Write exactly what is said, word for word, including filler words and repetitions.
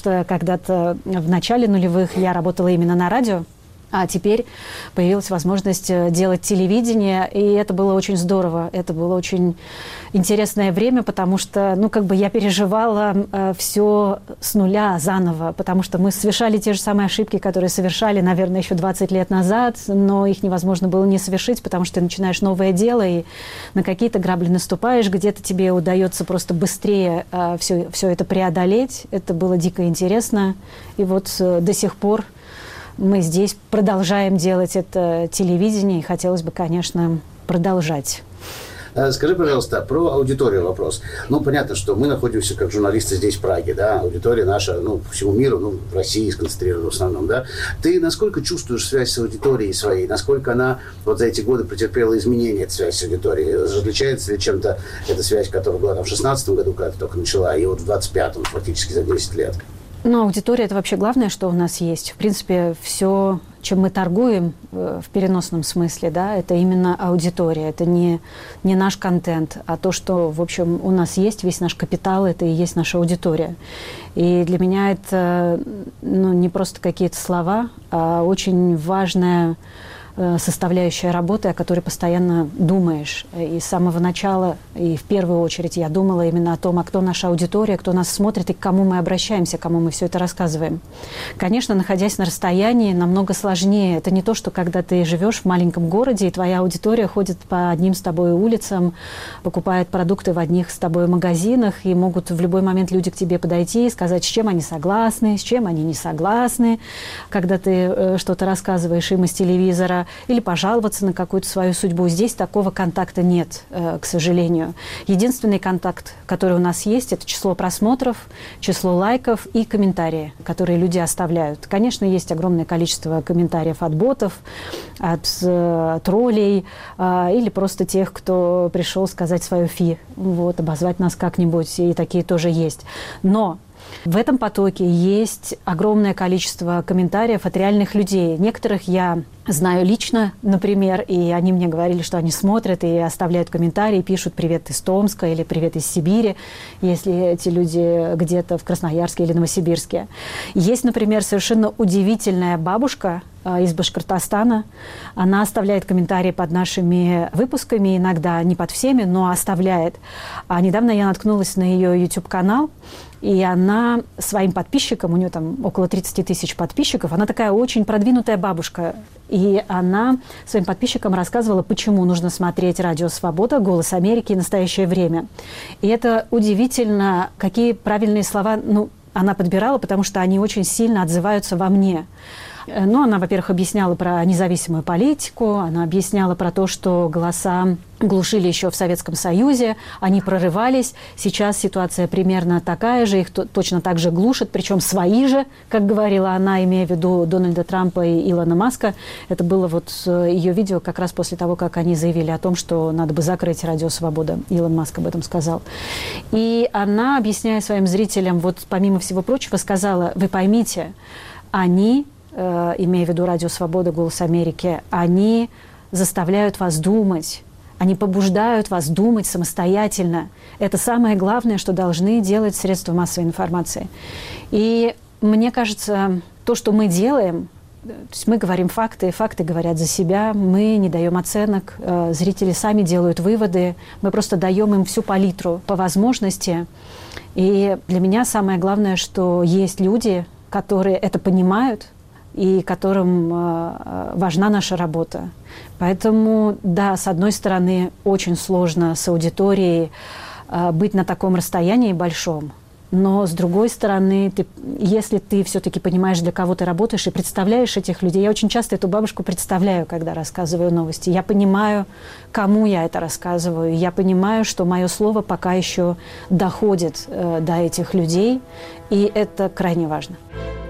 что когда-то в начале нулевых я работала именно на радио, а теперь появилась возможность делать телевидение, и это было очень здорово. Это было очень интересное время, потому что, ну, как бы я переживала э, все с нуля заново, потому что мы совершали те же самые ошибки, которые совершали, наверное, еще двадцать лет назад, но их невозможно было не совершить, потому что ты начинаешь новое дело, и на какие-то грабли наступаешь, где-то тебе удается просто быстрее э, все, все это преодолеть. Это было дико интересно, и вот э, до сих пор мы здесь продолжаем делать это телевидение, и хотелось бы, конечно, продолжать. Скажи, пожалуйста, про аудиторию вопрос. Ну, понятно, что мы находимся как журналисты здесь, в Праге, да, аудитория наша, ну, по всему миру, ну, в России сконцентрирована в основном, да. Ты насколько чувствуешь связь с аудиторией своей? Насколько она вот за эти годы претерпела изменения, эта связь с аудиторией? Различается ли чем-то эта связь, которая была там в шестнадцатом году, когда ты только начала, и вот в двадцать пятом, фактически за десять лет? Ну, аудитория – это вообще главное, что у нас есть. В принципе, все, чем мы торгуем в переносном смысле, да, это именно аудитория. Это не, не наш контент, а то, что, в общем, у нас есть, весь наш капитал – это и есть наша аудитория. И для меня это, ну, не просто какие-то слова, а очень важная составляющая работы, о которой постоянно думаешь. И с самого начала, и в первую очередь, я думала именно о том, а кто наша аудитория, кто нас смотрит и к кому мы обращаемся, кому мы все это рассказываем. Конечно, находясь на расстоянии, намного сложнее. Это не то, что когда ты живешь в маленьком городе, и твоя аудитория ходит по одним с тобой улицам, покупает продукты в одних с тобой магазинах, и могут в любой момент люди к тебе подойти и сказать, с чем они согласны, с чем они не согласны, когда ты э, что-то рассказываешь им из телевизора, или пожаловаться на какую-то свою судьбу. Здесь такого контакта нет, э, к сожалению. Единственный контакт, который у нас есть, это число просмотров, число лайков и комментарии, которые люди оставляют. Конечно, есть огромное количество комментариев от ботов, от э, троллей э, или просто тех, кто пришел сказать свое фи, вот, обозвать нас как-нибудь, и такие тоже есть. Но в этом потоке есть огромное количество комментариев от реальных людей. Некоторых я знаю лично, например, и они мне говорили, что они смотрят и оставляют комментарии, пишут «Привет из Томска» или «Привет из Сибири», если эти люди где-то в Красноярске или Новосибирске. Есть, например, совершенно удивительная бабушка из Башкортостана. Она оставляет комментарии под нашими выпусками, иногда не под всеми, но оставляет. А недавно я наткнулась на ее YouTube-канал, и она своим подписчикам, у нее там около тридцать тысяч подписчиков, она такая очень продвинутая бабушка. И она своим подписчикам рассказывала, почему нужно смотреть «Радио Свобода», «Голос Америки» и «Настоящее время». И это удивительно, какие правильные слова, ну, она подбирала, потому что они очень сильно отзываются во мне. Ну, она, во-первых, объясняла про независимую политику, она объясняла про то, что голоса глушили еще в Советском Союзе, они прорывались. Сейчас ситуация примерно такая же, их точно так же глушат, причем свои же, как говорила она, имея в виду Дональда Трампа и Илона Маска. Это было вот ее видео как раз после того, как они заявили о том, что надо бы закрыть «Радио Свобода». Илон Маск об этом сказал. И она, объясняя своим зрителям, вот помимо всего прочего, сказала, вы поймите, они, э, имея в виду «Радио Свобода», «Голос Америки», они заставляют вас думать, они побуждают вас думать самостоятельно. Это самое главное, что должны делать средства массовой информации. И мне кажется, то, что мы делаем, то есть мы говорим факты, факты говорят за себя, мы не даем оценок, э, зрители сами делают выводы, мы просто даем им всю палитру по возможности. И для меня самое главное, что есть люди, которые это понимают, и которым э, важна наша работа. Поэтому, да, с одной стороны, очень сложно с аудиторией э, быть на таком расстоянии большом, но с другой стороны, ты, если ты все-таки понимаешь, для кого ты работаешь и представляешь этих людей, я очень часто эту бабушку представляю, когда рассказываю новости, я понимаю, кому я это рассказываю, я понимаю, что мое слово пока еще доходит э, до этих людей, и это крайне важно.